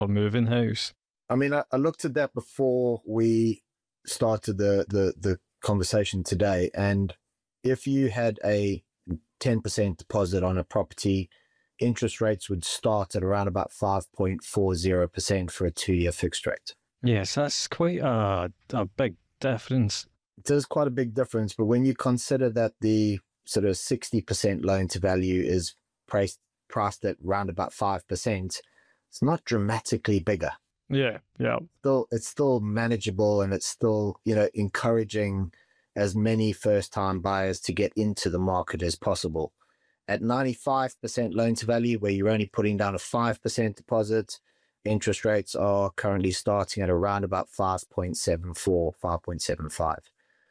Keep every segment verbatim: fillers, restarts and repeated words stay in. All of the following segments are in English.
or moving house. I mean, I, I looked at that before we started the, the, the conversation today. And if you had a ten percent deposit on a property, interest rates would start at around about five point four zero percent for a two-year fixed rate. Yes, that's quite a, a big difference. It is quite a big difference, but when you consider that the sort of sixty percent loan to value is priced, priced at around about five percent, it's not dramatically bigger. Yeah, yeah. Still, it's still manageable, and it's still, you know, encouraging as many first-time buyers to get into the market as possible. At ninety-five percent loan to value, where you're only putting down a five percent deposit, interest rates are currently starting at around about five point seven four, five point seven five.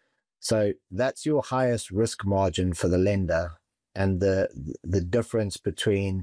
So that's your highest risk margin for the lender, and the the difference between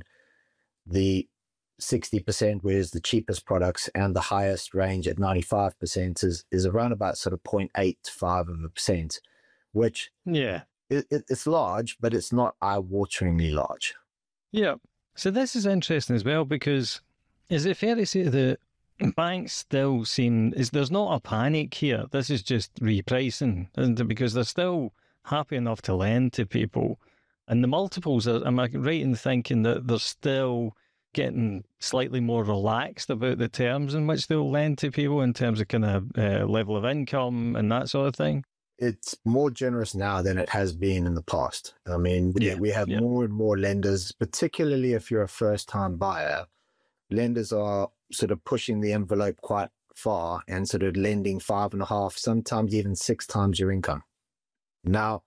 the sixty percent, whereas the cheapest products, and the highest range at ninety-five percent is, is around about sort of zero point eight five of a percent, which yeah, it, it, it's large, but it's not eye-wateringly large. Yeah. So this is interesting as well, because is it fair to say that banks still seem, is there's not a panic here? This is just repricing, isn't it? Because they're still happy enough to lend to people. And the multiples, are, am I right in thinking that they're still getting slightly more relaxed about the terms in which they'll lend to people in terms of kind of uh, level of income and that sort of thing? It's more generous now than it has been in the past. I mean, we, Yeah, we have yeah. more and more lenders, particularly if you're a first-time buyer. Lenders are sort of pushing the envelope quite far and sort of lending five and a half, sometimes even six times your income. Now,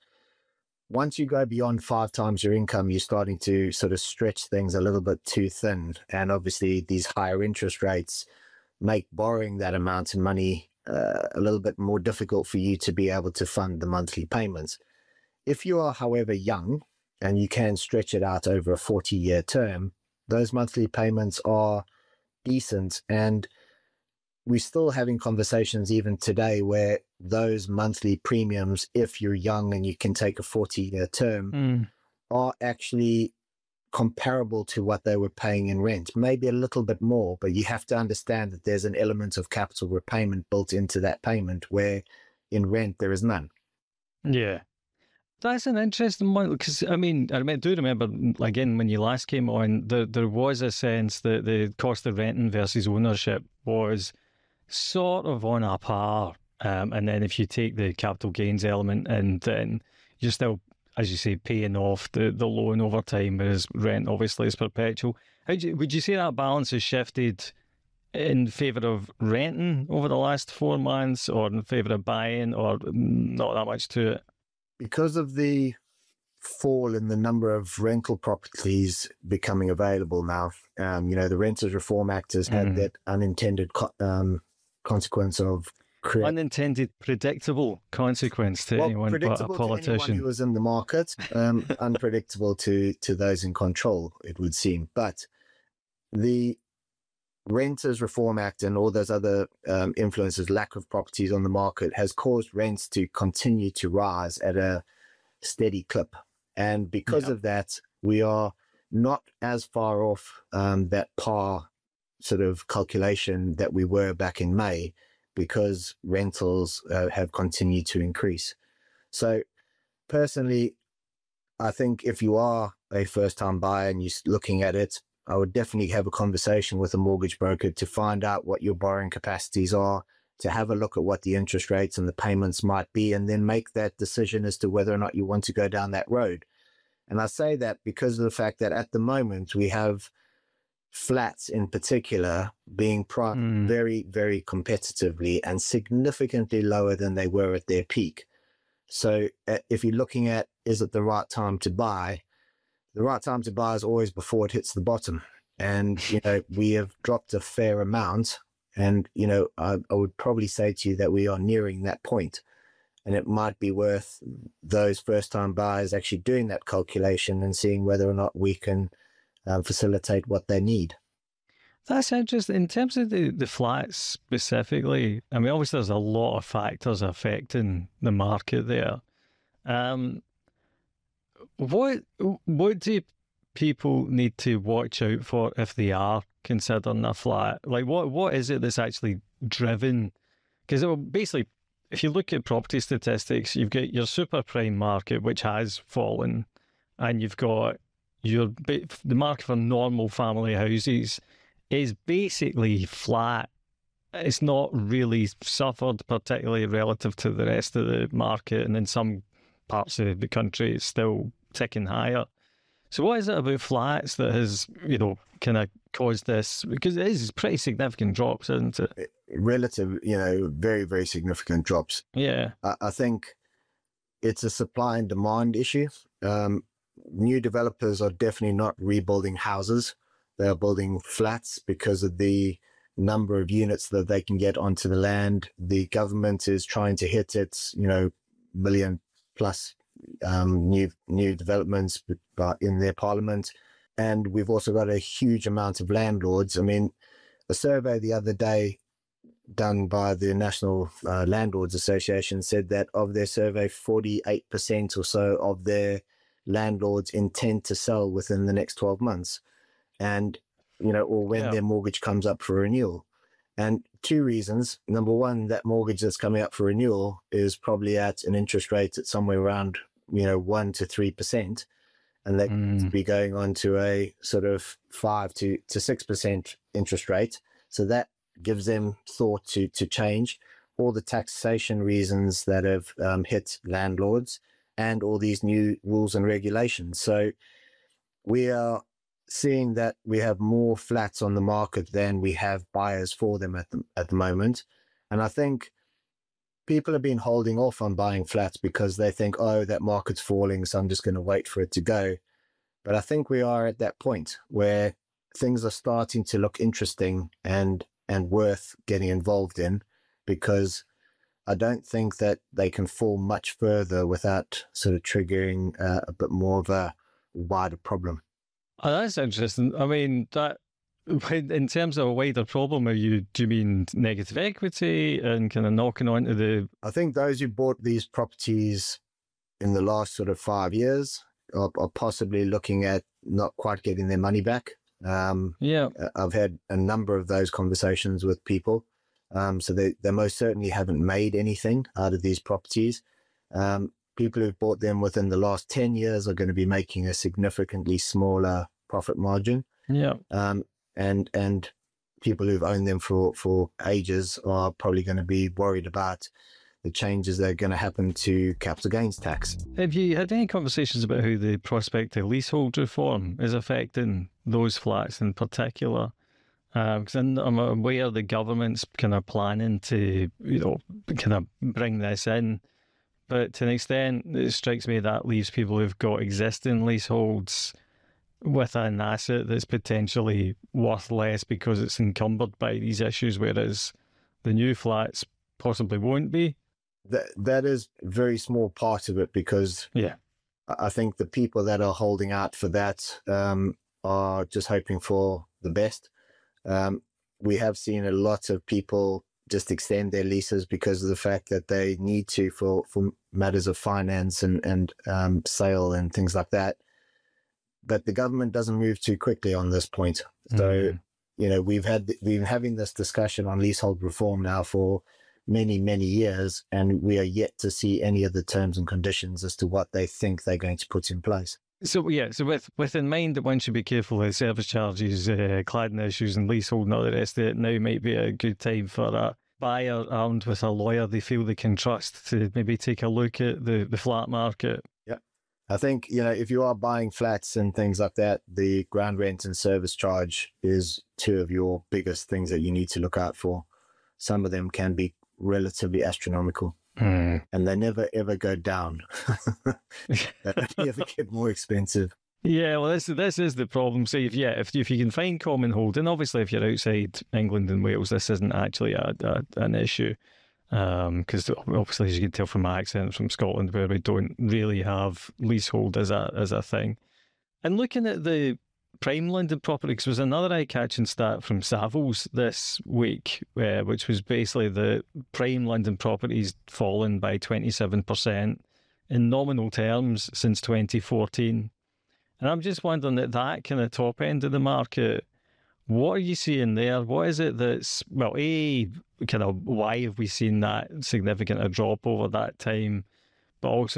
once you go beyond five times your income, you're starting to sort of stretch things a little bit too thin. And obviously, these higher interest rates make borrowing that amount of money uh, a little bit more difficult for you to be able to fund the monthly payments. If you are, however, young and you can stretch it out over a forty-year term, those monthly payments are decent. And we're still having conversations even today where those monthly premiums, if you're young and you can take a forty-year term, Mm. are actually comparable to what they were paying in rent, maybe a little bit more, but you have to understand that there's an element of capital repayment built into that payment, where in rent there is none. Yeah. That's an interesting one, because, I mean, I rem- do remember, again, when you last came on, there, there was a sense that the cost of renting versus ownership was sort of on a par. Um, and then if you take the capital gains element, and then you're still, as you say, paying off the, the loan over time, whereas rent obviously is perpetual. How do you, would you say that balance has shifted in favour of renting over the last four months, or in favour of buying, or not that much to it? Because of the fall in the number of rental properties becoming available now, um, you know, the Renters Reform Act has had Mm. that unintended co- um, consequence of creating Unintended, predictable consequence to well, anyone but a predictable to anyone politician. who was in the market, um, unpredictable to to those in control, it would seem. But the Renters Reform Act and all those other um, influences, lack of properties on the market, has caused rents to continue to rise at a steady clip. And because Yeah. of that, we are not as far off um, that par sort of calculation that we were back in May, because rentals uh, have continued to increase. So personally, I think if you are a first-time buyer and you're looking at it, I would definitely have a conversation with a mortgage broker to find out what your borrowing capacities are, to have a look at what the interest rates and the payments might be, and then make that decision as to whether or not you want to go down that road. And I say that because of the fact that at the moment we have flats in particular being priced Mm. very, very competitively and significantly lower than they were at their peak. So uh, if you're looking at, is it the right time to buy? The right time to buy is always before it hits the bottom. And, you know, we have dropped a fair amount. And, you know, I, I would probably say to you that we are nearing that point. And it might be worth those first-time buyers actually doing that calculation and seeing whether or not we can um, facilitate what they need. That's interesting. In terms of the, the flats specifically, I mean, obviously there's a lot of factors affecting the market there. Um, what what do people need to watch out for if they are considering a flat? Like, what what is it that's actually driven? Because basically, if you look at property statistics, you've got your super prime market, which has fallen, and you've got your the market for normal family houses is basically flat. It's not really suffered, particularly relative to the rest of the market, and in some parts of the country, it's still ticking higher. So, what is it about flats that has, you know, kind of caused this? Because it is pretty significant drops, isn't it? Relative, you know, very, very significant drops. Yeah. I, I think it's a supply and demand issue. Um, new developers are definitely not rebuilding houses. They are building flats because of the number of units that they can get onto the land. The government is trying to hit its, you know, million plus um, new new developments in their parliament. And we've also got a huge amount of landlords. I mean, a survey the other day done by the National uh, Landlords Association said that of their survey, forty-eight percent or so of their landlords intend to sell within the next twelve months. And, you know, or when yeah. their mortgage comes up for renewal. And two reasons. Number one, that mortgage that's coming up for renewal is probably at an interest rate at somewhere around, you know, one to three percent. And they mm. could be going on to a sort of five to, to six percent interest rate. So that gives them thought to, to change. All the taxation reasons that have um, hit landlords and all these new rules and regulations. So we are seeing that we have more flats on the market than we have buyers for them at the, at the moment. And I think people have been holding off on buying flats because they think, oh, that market's falling, so I'm just going to wait for it to go. But I think we are at that point where things are starting to look interesting and and worth getting involved in, because I don't think that they can fall much further without sort of triggering uh, a bit more of a wider problem. Oh, that's interesting. I mean, that in terms of a wider problem, are you do you mean negative equity and kind of knocking onto the? I think those who bought these properties in the last sort of five years are, are possibly looking at not quite getting their money back. Um, yeah, I've had a number of those conversations with people. Um, so they, they most certainly haven't made anything out of these properties. Um, people who've bought them within the last ten years are going to be making a significantly smaller profit margin. Yeah. Um, and, and people who've owned them for, for ages are probably going to be worried about the changes that are going to happen to capital gains tax. Have you had any conversations about how the prospect of leasehold reform is affecting those flats in particular? Because uh, I'm aware the government's kind of planning to, you know, kind of bring this in. But to an extent, it strikes me that leaves people who've got existing leaseholds with an asset that's potentially worth less because it's encumbered by these issues, whereas the new flats possibly won't be. That that is a very small part of it, because yeah, I think the people that are holding out for that um, are just hoping for the best. Um, we have seen a lot of people just extend their leases because of the fact that they need to for, for matters of finance and, and um, sale and things like that. But the government doesn't move too quickly on this point. So, mm. you know, we've had, we've been having this discussion on leasehold reform now for many, many years, and we are yet to see any of the terms and conditions as to what they think they're going to put in place. So, yeah, so with, with in mind that one should be careful of service charges, uh, cladding issues and leasehold and all the rest of it, now might be a good time for a buyer armed with a lawyer they feel they can trust to maybe take a look at the, the flat market. Yeah. I think, you know, if you are buying flats and things like that, the ground rent and service charge is two of your biggest things that you need to look out for. Some of them can be relatively astronomical. Mm. And they never ever go down. They only ever get more expensive. Yeah, well, this this is the problem. See, if yeah, if if you can find common hold, and obviously if you're outside England and Wales, this isn't actually a, a an issue, because um, obviously, as you can tell from my accent, from Scotland, where we don't really have leasehold as a as a thing. And looking at the prime London property, because there was another eye-catching stat from Savills this week, uh, which was basically the prime London properties fallen by twenty-seven percent in nominal terms since twenty fourteen. And I'm just wondering, at that kind of top end of the market, What are you seeing there? What is it that's, well, A, kind of why have we seen that significant a drop over that time? But also,